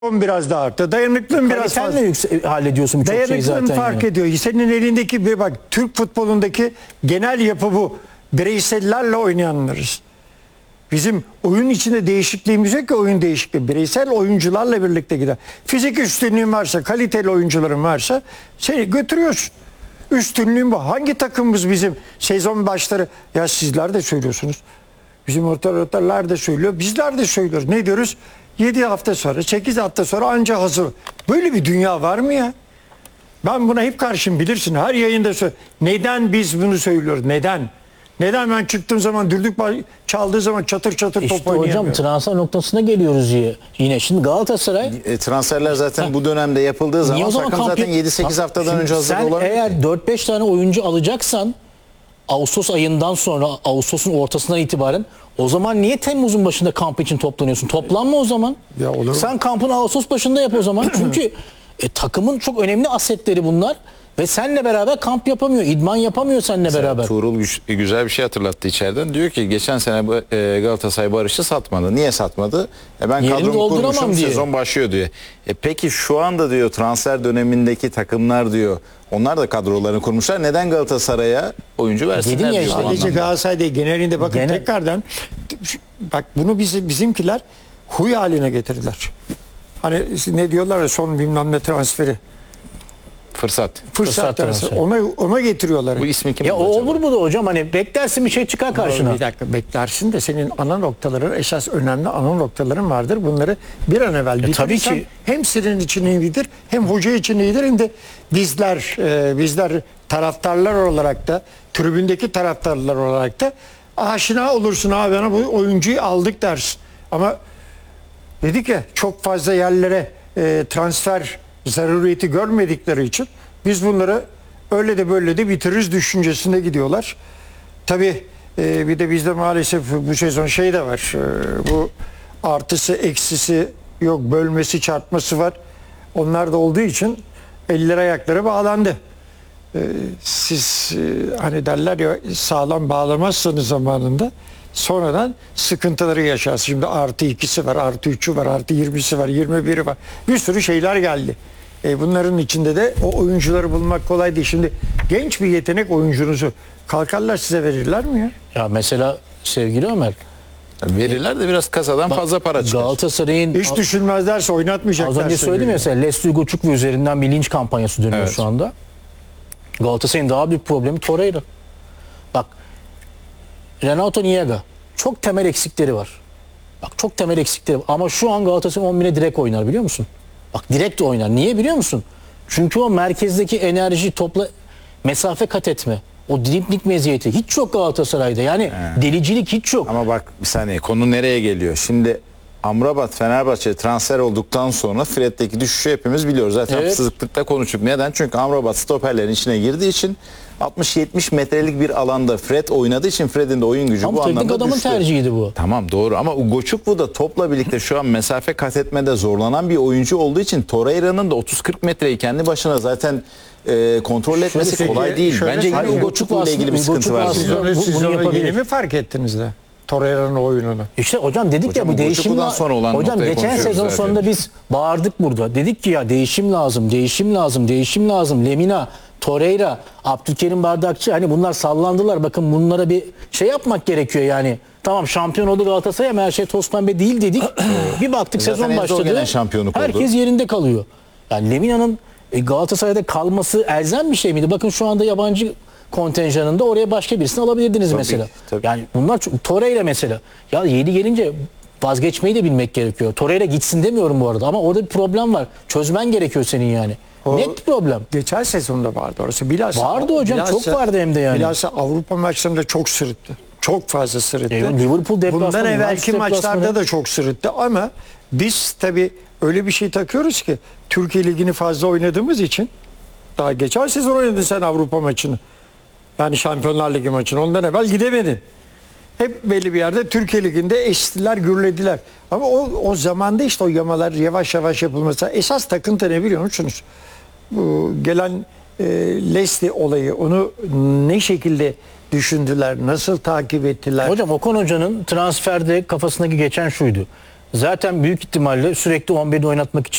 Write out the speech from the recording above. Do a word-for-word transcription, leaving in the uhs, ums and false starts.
biraz daha arttı. Dayanıklılığın biraz fazla. Kalitenle hallediyorsun birçok şeyi zaten. Dayanıklılığın fark yani. ediyor. Senin elindeki bir bak, Türk futbolundaki genel yapı bu. Bireysellerle oynayanlarız. Bizim oyun içinde değişikliğimiz yok ki, oyun değişikliği. Bireysel oyuncularla birlikte gider. Fizik üstünlüğün varsa, kaliteli oyuncuların varsa seni götürüyorsun. Üstünlüğün bu. Hangi takımımız bizim sezon başları, ya sizler de söylüyorsunuz. Bizim otoriteler de söylüyor. Bizler de söylüyoruz. Ne diyoruz? yedi hafta sonra, sekiz hafta sonra anca hazır. Böyle bir dünya var mı ya? Ben buna hep karşıyım, bilirsin. Her yayında söyle. Neden biz bunu söylüyoruz? Neden? Neden ben çıktığım zaman, düdük çaldığı zaman çatır çatır İşte top oynayamıyorum? hocam transfer noktasına geliyoruz ya. Yine şimdi Galatasaray E, transferler zaten ha. bu dönemde yapıldığı zaman, zaman takım zaten yedi sekiz haftadan önce hazır sen olamıyor. eğer dört beş tane oyuncu alacaksan Ağustos ayından sonra, Ağustos'un ortasından itibaren, o zaman niye Temmuz'un başında kamp için toplanıyorsun? Toplanma o zaman. Ya olur mu? Sen kampını Ağustos başında yap o zaman. Çünkü e, takımın çok önemli asetleri bunlar. Ve seninle beraber kamp yapamıyor, idman yapamıyor seninle Mesela beraber. Tuğrul güç, güzel bir şey hatırlattı içeriden. Diyor ki geçen sene bu, e, Galatasaray Barış'ı satmadı. Niye satmadı? E ben Yerini kadromu dolduramam kurmuşum, diye. sezon başlıyor diyor. E peki şu anda diyor transfer dönemindeki takımlar diyor, onlar da kadrolarını kurmuşlar. Neden Galatasaray'a oyuncu versinler? Dedim ya diyor. işte, O Sadece anlamda. Galatasaray değil, genelinde bakın Genel- tekrardan bak, bunu bizi, bizimkiler huy haline getirdiler. Hani ne diyorlar ya, son bilmem ne transferi. Fırsat. Fırsat, Fırsat transferi. transferi. Ona, ona getiriyorlar. Bu ismi kim? Ya o acaba? olur mu da hocam, hani beklersin bir şey çıkar karşına. Bir dakika beklersin de senin ana noktaların, esas önemli ana noktaların vardır. Bunları bir an evvel bitirirsen tabii ki. hem senin için iyidir, hem hoca için iyidir, hem de bizler e, bizler taraftarlar olarak da, tribündeki taraftarlar olarak da aşina olursun. Abi bana bu oyuncuyu aldık dersin. Ama dedik ya, çok fazla yerlere e, transfer zaruriyeti görmedikleri için biz bunları öyle de böyle de bitiririz düşüncesinde gidiyorlar. Tabii e, bir de bizde maalesef bu sezon şey de var. E, bu artısı eksisi yok, bölmesi çarpması var. Onlar da olduğu için eller ayakları bağlandı. E, siz e, hani derler ya, sağlam bağlamazsanız zamanında sonradan sıkıntıları yaşarsınız. Şimdi artı ikisi var, artı üçü var, artı yirmisi var, yirmi biri var. Bir sürü şeyler geldi. E bunların içinde de o oyuncuları bulmak kolay değil. Şimdi genç bir yetenek oyuncunuzu kalkarlar size verirler mi ya? Ya mesela sevgili Ömer, Verirler de biraz kasadan fazla para çıkar. Galatasaray'ın Hiç düşünmezlerse oynatmayacaklar. az önce söyledim ya, mesela Leslie Goçukwu üzerinden bir linç kampanyası dönüyor Evet. şu anda. Galatasaray'ın daha büyük problemi Torreira. Bak, Renato Niega çok temel eksikleri var. Bak çok temel eksikleri var. Ama şu an Galatasaray on bine direkt oynar, biliyor musun? Bak direkt oynar. Niye biliyor musun? Çünkü o merkezdeki enerji, topla mesafe kat etme, o dribling meziyeti hiç yok Galatasaray'da. Yani He. delicilik hiç yok. Ama bak bir saniye, konu nereye geliyor? Şimdi Amrabat Fenerbahçe transfer olduktan sonra Fred'deki düşüşü hepimiz biliyoruz. Zaten Evet. sızıklıkta konuştuk. Neden? Çünkü Amrabat stoperlerin içine girdiği için altmış yetmiş metrelik bir alanda Fred oynadığı için Fred'in de oyun gücü Ama bu teknik anlamda adamın düştü. tercihiydi bu. Tamam, doğru, ama Goçukwu da topla birlikte şu an mesafe kat etmede zorlanan bir oyuncu olduğu için Torreira'nın da otuz kırk metreyi kendi başına zaten e, kontrol etmesi Şöyle kolay peki, değil. şöyle Bence yine söyleyeyim. Goçukwu ile ilgili bir Goçukwu sıkıntı var. aslında- Siz onu, Bu- siz bunu onu yapabilir. yeni mi fark ettiniz de? Torreira'nın oyununu. İşte hocam dedik Hocam ya, bu bu değişim Goçukwu'dan la- sonra olan hocam noktayı geçen konuşuyoruz sezon zaten. sonunda biz bağırdık burada. Dedik ki ya değişim lazım, değişim lazım, değişim lazım. Lemina, Torreira, Abdülkerim Bardakçı, hani bunlar sallandılar. Bakın bunlara bir şey yapmak gerekiyor yani. Tamam, şampiyon oldu Galatasaray ama her şey toz pembe değil dedik. Bir baktık Zaten sezon en zor başladı. gelen şampiyonluk oldu. Herkes yerinde kalıyor. Yani Lemina'nın e, Galatasaray'da kalması elzem bir şey miydi? Bakın şu anda yabancı kontenjanında oraya başka birisini alabilirdiniz mesela. tabii. Yani bunlar çok, Torreira mesela. Ya yeni gelince vazgeçmeyi de bilmek gerekiyor. Torreira gitsin demiyorum bu arada ama orada bir problem var. Çözmen gerekiyor senin yani. O- Net bir problem. Geçen sezonda vardı orası. Bilhassa, Vardı hocam, çok vardı hem de yani. Bilhassa Avrupa maçlarında çok sırıttı. Çok fazla sırıttı. Evet, Liverpool deplasmanı, Bundan evvelki United maçlarda deplasmanı. da çok sırıttı ama biz tabii öyle bir şey takıyoruz ki, Türkiye Ligi'ni fazla oynadığımız için, daha geçen sezon oynadın sen Avrupa maçını. Yani Şampiyonlar Ligi maçını. Ondan evvel gidemedin. Hep belli bir yerde Türkiye Ligi'nde eşittiler, gürlediler. Ama o, o zamanda işte o yamalar yavaş yavaş yapılması. Esas takıntı ne biliyor musunuz? Bu gelen e, Leslie olayı, onu ne şekilde düşündüler, nasıl takip ettiler? Hocam Okan Hoca'nın transferde kafasındaki geçen şuydu. zaten büyük ihtimalle sürekli on birde oynatmak için